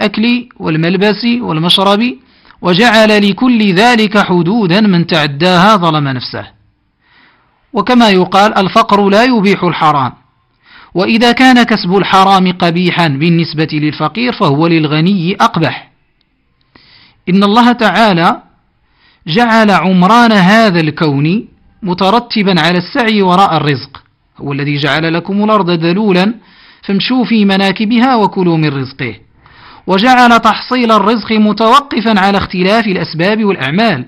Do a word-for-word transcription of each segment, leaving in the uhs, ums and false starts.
الأكل والملبس والمشرب، وجعل لكل ذلك حدودا، من تعداها ظلم نفسه. وكما يقال: الفقر لا يبيح الحرام، وإذا كان كسب الحرام قبيحا بالنسبة للفقير فهو للغني أقبح. إن الله تعالى جعل عمران هذا الكون مترتبا على السعي وراء الرزق، هو الذي جعل لكم الأرض ذلولا فامشوا في مناكبها وكلوا من رزقه، وجعل تحصيل الرزق متوقفا على اختلاف الأسباب والأعمال،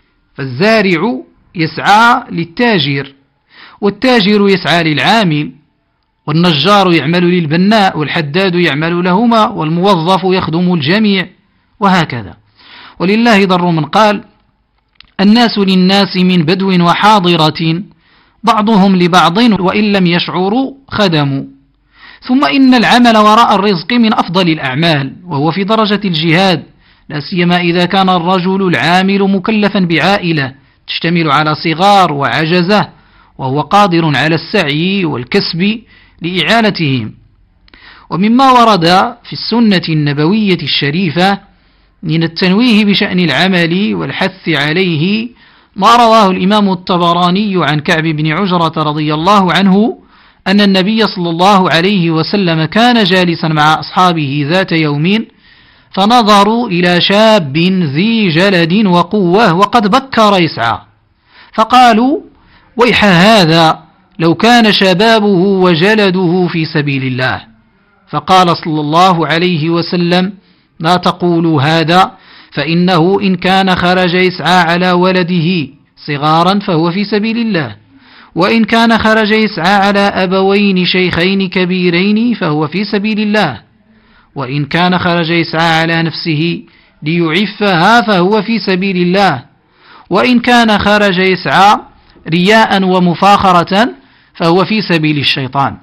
فالزارع يسعى للتاجر، والتاجر يسعى للعامل، والنجار يعمل للبناء، والحداد يعمل لهما، والموظف يخدم الجميع، وهكذا. ولله ضر من قال: الناس للناس من بدو وحاضرة، بعضهم لبعض وإن لم يشعروا خدموا. ثم إن العمل وراء الرزق من أفضل الأعمال، وهو في درجة الجهاد، لا سيما إذا كان الرجل العامل مكلفا بعائلة تشتمل على صغار وعجزة، وهو قادر على السعي والكسب لإعانتهم. ومما ورد في السنة النبوية الشريفة من التنويه بشأن العمل والحث عليه ما رواه الإمام الطبراني عن كعب بن عجرة رضي الله عنه أن النبي صلى الله عليه وسلم كان جالسا مع أصحابه ذات يوم، فنظروا إلى شاب ذي جلد وقوة وقد بكر يسعى، فقالوا: ويح هذا لو كان شبابه وجلده في سبيل الله. فقال صلى الله عليه وسلم: لا تقولوا هذا، فإنه إن كان خرج يسعى على ولده صغارا فهو في سبيل الله، وإن كان خرج يسعى على أبوين شيخين كبيرين فهو في سبيل الله، وإن كان خرج يسعى على نفسه ليعفها فهو في سبيل الله، وإن كان خرج يسعى رياء ومفاخرة فهو في سبيل الشيطان.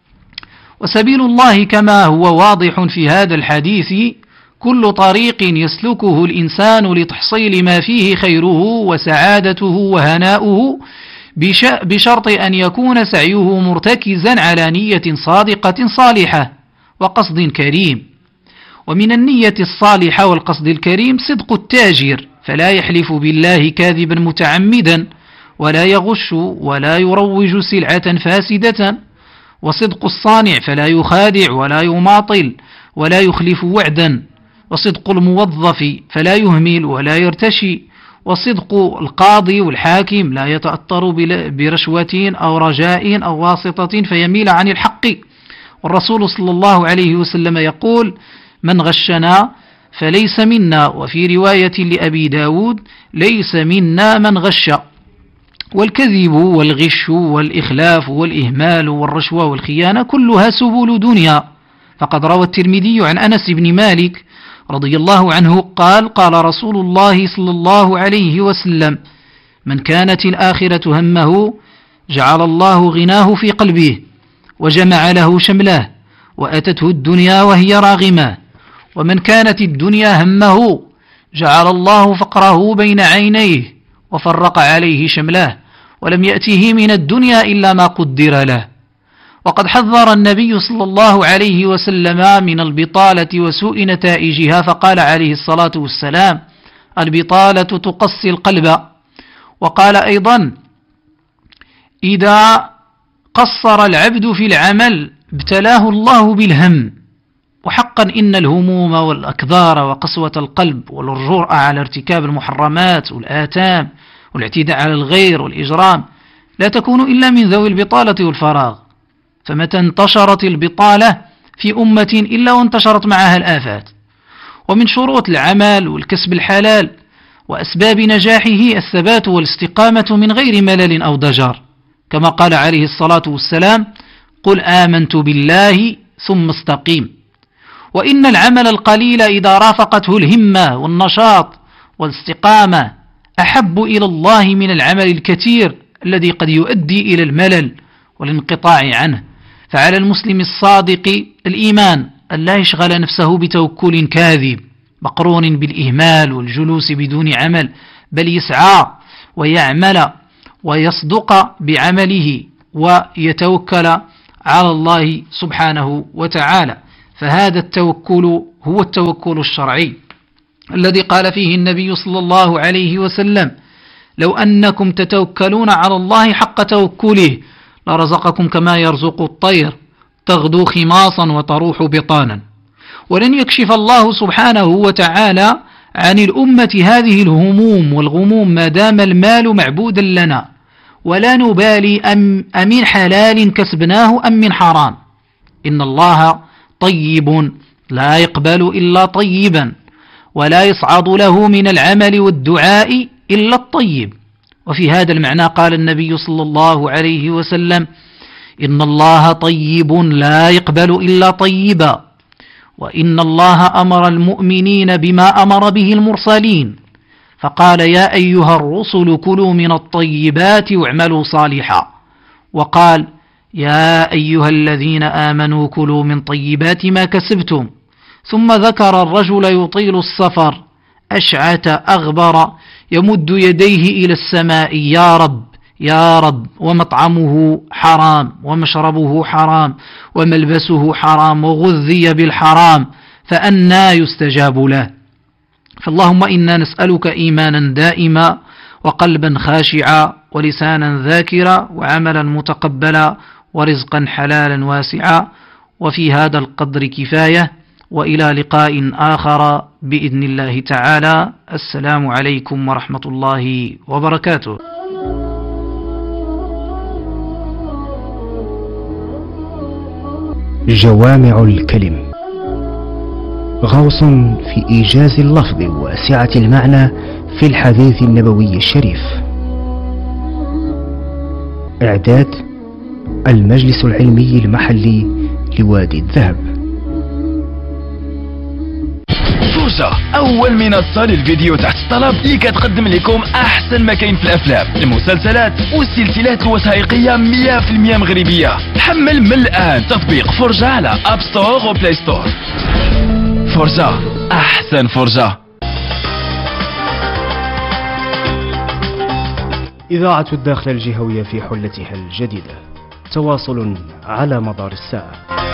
وسبيل الله كما هو واضح في هذا الحديث كل طريق يسلكه الإنسان لتحصيل ما فيه خيره وسعادته وهناؤه، بشرط أن يكون سعيه مرتكزا على نية صادقة صالحة وقصد كريم. ومن النية الصالحة والقصد الكريم صدق التاجر، فلا يحلف بالله كاذبا متعمدا، ولا يغش ولا يروج سلعة فاسدة، وصدق الصانع فلا يخادع ولا يماطل ولا يخلف وعدا، وصدق الموظف فلا يهمل ولا يرتشي، وصدق القاضي والحاكم لا يتأثر برشوة أو رجاء أو واسطة فيميل عن الحق. والرسول صلى الله عليه وسلم يقول: من غشنا فليس منا، وفي رواية لأبي داود: ليس منا من غش. والكذب والغش والإخلاف والإهمال والرشوة والخيانة كلها سبل دنيا. فقد روى الترمذي عن أنس بن مالك رضي الله عنه قال: قال رسول الله صلى الله عليه وسلم: من كانت الآخرة همه جعل الله غناه في قلبه، وجمع له شمله، وأتته الدنيا وهي راغمة. ومن كانت الدنيا همه جعل الله فقره بين عينيه، وفرق عليه شمله، ولم يأته من الدنيا إلا ما قدر له. وقد حذر النبي صلى الله عليه وسلم من البطالة وسوء نتائجها، فقال عليه الصلاة والسلام: البطالة تقسي القلب. وقال أيضا: إذا قصر العبد في العمل ابتلاه الله بالهم. وحقا إن الهموم والأكدار وقسوة القلب والرجوع على ارتكاب المحرمات والآثام والاعتداء على الغير والإجرام لا تكون إلا من ذوي البطالة والفراغ. فمتى انتشرت البطالة في أمة إلا وانتشرت معها الآفات. ومن شروط العمل والكسب الحلال وأسباب نجاحه الثبات والاستقامة من غير ملل أو ضجر، كما قال عليه الصلاة والسلام: قل آمنت بالله ثم استقيم. وإن العمل القليل إذا رافقته الهمة والنشاط والاستقامة أحب إلى الله من العمل الكثير الذي قد يؤدي إلى الملل والانقطاع عنه. فعلى المسلم الصادق الإيمان أن لا يشغل نفسه بتوكل كاذب مقرون بالإهمال والجلوس بدون عمل، بل يسعى ويعمل ويصدق بعمله ويتوكل على الله سبحانه وتعالى. فهذا التوكل هو التوكل الشرعي الذي قال فيه النبي صلى الله عليه وسلم: لو أنكم تتوكلون على الله حق توكله لرزقكم كما يرزق الطير تغدو خماصا وتروح بطانا. ولن يكشف الله سبحانه وتعالى عن الأمة هذه الهموم والغموم ما دام المال معبودا لنا، ولا نبالي أم أمن حلال كسبناه أم من حرام. إن الله طيب لا يقبل إلا طيبا، ولا يصعد له من العمل والدعاء إلا الطيب. وفي هذا المعنى قال النبي صلى الله عليه وسلم: إن الله طيب لا يقبل إلا طيبا، وإن الله أمر المؤمنين بما أمر به المرسلين، فقال: يا أيها الرسل كلوا من الطيبات واعملوا صالحا، وقال: يا أيها الذين آمنوا كلوا من طيبات ما كسبتم. ثم ذكر الرجل يطيل السفر أشعث أغبر يمد يديه إلى السماء: يا رب يا رب، ومطعمه حرام ومشربه حرام وملبسه حرام وغذي بالحرام، فأنى يستجاب له. فاللهم إنا نسألك إيمانا دائما وقلبا خاشعا ولسانا ذاكرا وعملا متقبلا ورزقا حلالا واسعا. وفي هذا القدر كفاية، وإلى لقاء آخر بإذن الله تعالى. السلام عليكم ورحمة الله وبركاته. جوامع الكلم، غوص في إيجاز اللفظ وسعة المعنى في الحديث النبوي الشريف. إعداد المجلس العلمي المحلي لوادي الذهب. فرجة، أول منصة للفيديو تحت الطلب اللي كتقدم لكم أحسن ما كاين في الأفلام، المسلسلات والسلسلات الوثائقية مية في المية مغربية. حمل من الآن تطبيق فرجة على أب ستور وبلاي ستور. فرجة، أحسن فرجة. إذاعة الداخل الجهوية في حلتها الجديدة، تواصل على مدار الساعة.